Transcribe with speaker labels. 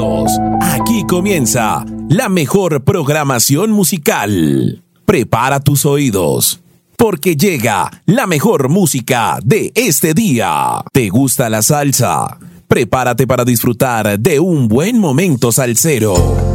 Speaker 1: oídos. Aquí comienza la mejor programación musical. Prepara tus oídos, porque llega la mejor música de este día. ¿Te gusta la salsa? Prepárate para disfrutar de un buen momento salsero.